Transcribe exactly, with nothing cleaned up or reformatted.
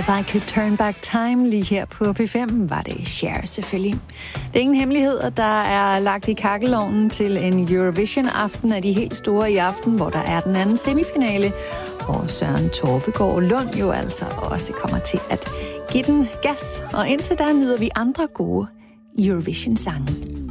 If I Could Turn Back Time lige her på P fem, var det Cher selvfølgelig. Det er ingen hemmelighed, at der er lagt i kakkelovnen til en Eurovision-aften af de helt store i aften, hvor der er den anden semifinale, hvor Søren Torpegaard Lund jo altså også kommer til at give den gas. Og indtil der nyder vi andre gode Eurovision-sange.